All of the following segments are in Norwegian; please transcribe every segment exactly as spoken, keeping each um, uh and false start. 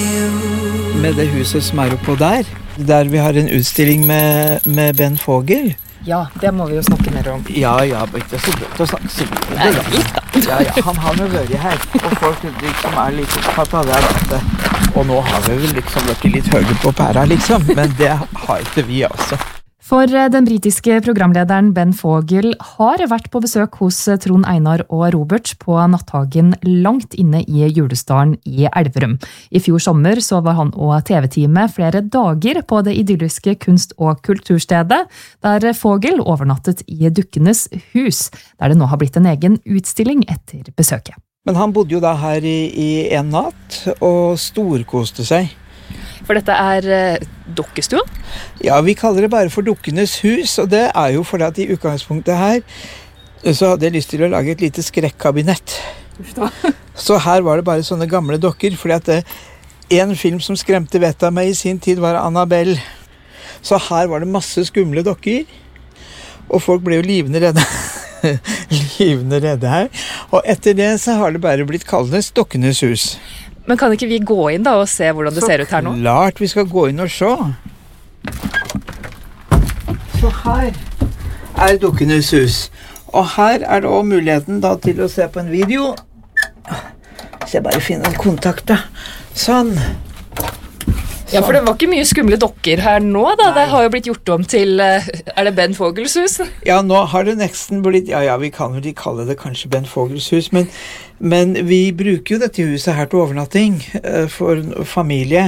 Med det huset som er oppå der, der vi har en utstilling med, med Ben Vogel. Ja, det må vi jo snakke mer om. Ja, ja, det er så godt å snakke så mye om det. Nei, litt da. Ja, ja, han har jo vært her, og folk liksom er litt opptatt av det. At det og nå har vi vel liksom vært litt høye på pæra, liksom, men det har ikke vi altså. For den britiske programlederen Ben Vogel har vært på besøk hos Trond Einar og Robert på natthagen langt inne i Julesdalen i Elverum. I fjor sommer så var han og T V-teamet flere dager på det idylliske kunst- og kulturstedet, der Vogel overnattet i Dukkenes hus, der det nå har blitt en egen utstilling etter besøket. Men han bodde jo da her i, i en natt og storkoste seg. For dette er uh, dokkestua? Ja, vi kaller det bare for Dukkenes hus, og det er jo fordi at i utgangspunktet her så hadde jeg lyst til å lage et lite skrekkabinett. Så her var det bare sånne gamle dokker, fordi at det, en film som skremte vettet av meg i sin tid var Annabelle. Så her var det masse skumle dokker, og folk ble jo livende redde. livende redde her. Og etter det så har det bare blitt kalt Dokkenes hus. Men kan ikke vi gå inn da og se hvordan det så ser ut her nå? Så klart vi skal gå inn og se. Så her er Dukkenes hus. Og her er det også muligheten da til å se på en video. Så jeg bare finner en kontakt da. Sånn. Ja, for det var ikke mye skumle dokker her nå da. Nei. Det har jo blitt gjort om til, er det Ben Vogels hus? Ja, nå har det nesten blitt, ja, ja, vi kan jo kalle det kanskje Ben Vogels hus, men, men vi bruker jo dette huset her til overnatting for familie,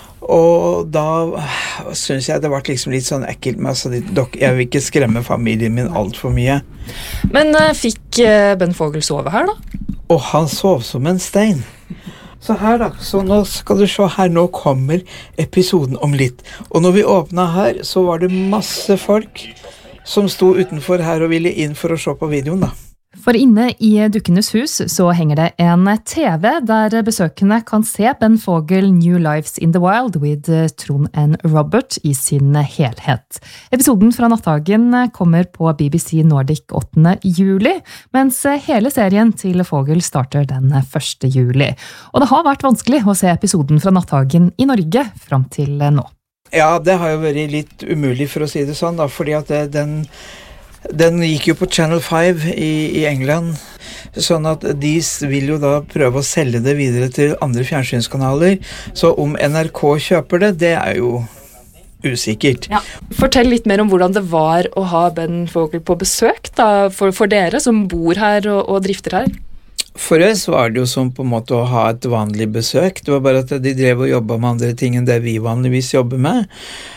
og da synes jeg det var liksom litt sånn ekkelt med, altså, jeg vil ikke skremme familien min alt for mye. Men uh, fikk uh, Ben Vogel sove her da? Og han sov som en stein. Så her da, så nå skal du se her, nå kommer episoden om litt. Og når vi åpnet her, så var det masse folk som sto utenfor her og ville inn for å se på videoen da. For inne i Dukkenes hus så henger det en T V der besøkende kan se Ben Vogel New Lives in the Wild with Trond and Robert i sin helhet. Episoden fra natthagen kommer på B B C Nordic åttende juli, mens hele serien til Vogel starter den første juli. Og det har vært vanskelig å se episoden fra natthagen i Norge fram til nå. Ja, det har jo vært litt umulig for å si det sånn da, fordi at det, den Den gikk jo på Channel five i, i England, sånn at de vil jo da prøve å selge det videre til andre fjernsynskanaler. Så om N R K kjøper det, det er jo usikkert. Ja. Fortell litt mer om hvordan det var å ha Ben Vogel på besøk da, for, for dere som bor her og, og drifter her. For oss var det jo som på en måte å ha et vanlig besøk. Det var bare at de drev og jobbet med andre ting enn det vi vanligvis jobber med.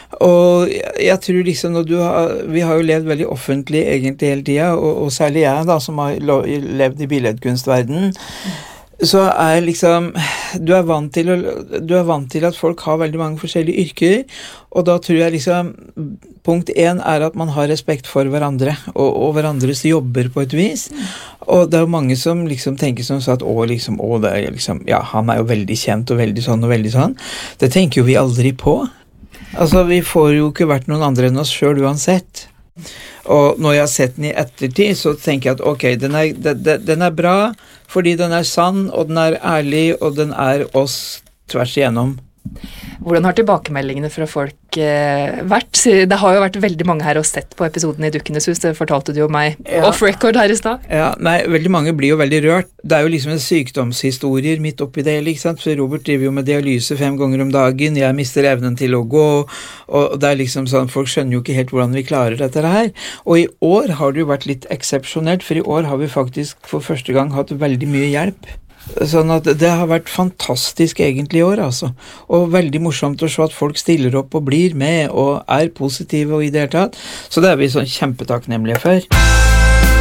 Og jeg tror liksom, når du har, vi har jo levd veldig offentlig egentlig hele tiden, og, og særlig jeg da, som har levd i billedkunstverdenen, så er liksom, du er vant til, å, du er vant til at folk har veldig mange forskjellige yrker, og da tror jeg liksom, punkt én er at man har respekt for hverandre, og, og hverandres jobber på et vis, og det er jo mange som liksom tenker sånn så at, å liksom, å det er liksom, ja, han er jo veldig kjent og veldig sånn og veldig sånn, det tenker jo vi aldri på. Altså, vi får jo ikke vært noen andre enn oss selv uansett. Og når jeg har sett den i ettertid, så tenker jeg at ok, den er, den, den er bra, fordi den er sann, og den er ærlig, og den er oss tvers igjennom. Hvordan har tilbakemeldingene fra folk eh, vært? Det har jo vært veldig mange her og sett på episoden i Dukkenes hus, det fortalte du jo meg ja. Off record her i sted. Ja, nei, veldig mange blir jo veldig rørt. Det er jo liksom en sykdomshistorier midt oppi det, ikke sant? For Robert driver jo med dialyse fem ganger om dagen, jeg mister evnen til å gå, og det er liksom sånn, folk skjønner jo ikke helt hvordan vi klarer dette her. Og i år har det jo vært litt eksepsjonelt, for i år har vi faktisk for første gang hatt veldig mye hjelp. Sånn at det har vært fantastisk egentlig i år, altså. Og veldig morsomt å se at folk stiller opp og blir med og er positive og i det hele tatt. Så det er vi sånn kjempetakknemlige for.